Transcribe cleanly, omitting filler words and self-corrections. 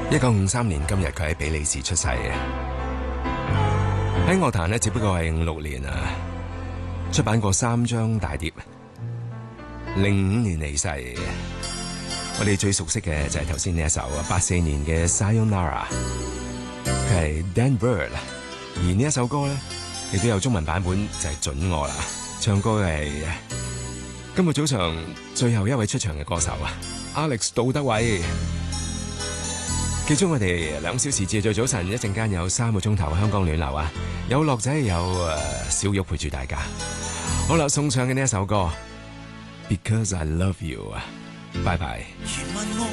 1953年今日佢喺比利時出世嘅，喺樂壇呢只不過係56年啊，出版過3張大碟，05年離世。我哋最熟悉嘅就係頭先呢一首啊，84年嘅 Sayonara， 佢係 Dan Bird， 而呢一首歌咧亦都有中文版本，就係準我啦，唱歌嘅係今日早上最後一位出場嘅歌手啊 Alex 杜德偉。結束我哋2小時至最早晨，一陣間有3個鐘頭香港暖流啊，有樂仔有小玉陪住大家。好啦，送上嘅呢一首歌 Because I Love You 啊，拜拜。